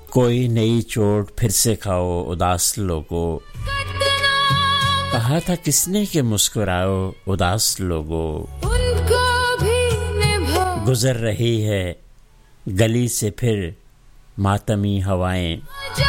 कोई नई चोट फिर से खाओ उदास लोगों, कहा था किसने कि मुस्कुराओ उदास लोगों। गुजर रही है गली से फिर मातमी हवाएं,